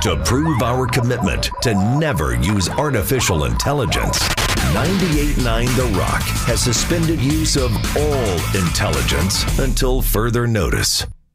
To prove our commitment to never use artificial intelligence, 98.9 The Rock has suspended use of all intelligence until further notice.